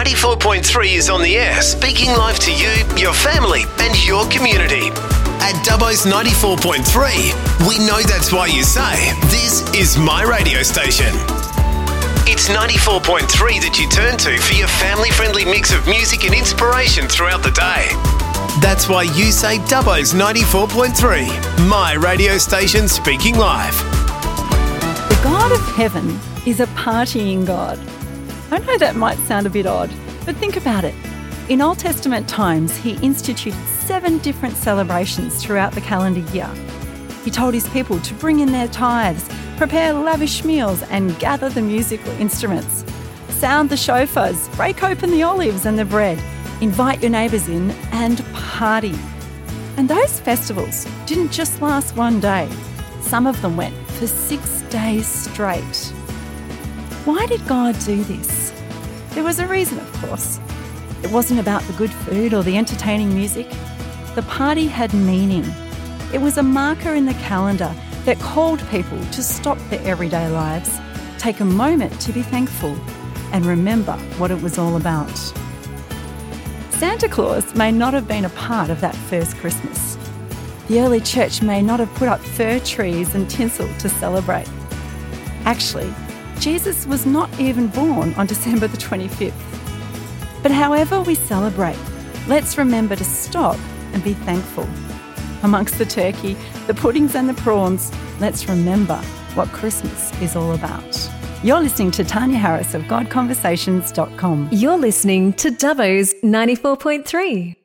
94.3 is on the air, speaking live to you, your family and your community. At Dubbo's 94.3, we know that's why you say, this is my radio station. It's 94.3 that you turn to for your family-friendly mix of music and inspiration throughout the day. That's why you say Dubbo's 94.3, my radio station speaking live. The God of heaven is a partying God. I know that might sound a bit odd, but think about it. In Old Testament times, he instituted 7 different celebrations throughout the calendar year. He told his people to bring in their tithes, prepare lavish meals and gather the musical instruments. Sound the shofars, break open the olives and the bread, invite your neighbours in and party. And those festivals didn't just last one day. Some of them went for 6 days straight. Why did God do this? There was a reason, of course. It wasn't about the good food or the entertaining music. The party had meaning. It was a marker in the calendar that called people to stop their everyday lives, take a moment to be thankful, and remember what it was all about. Santa Claus may not have been a part of that first Christmas. The early church may not have put up fir trees and tinsel to celebrate. Actually, Jesus was not even born on December the 25th. But however we celebrate, let's remember to stop and be thankful. Amongst the turkey, the puddings and the prawns, let's remember what Christmas is all about. You're listening to Tanya Harris of GodConversations.com. You're listening to Dubbo's 94.3.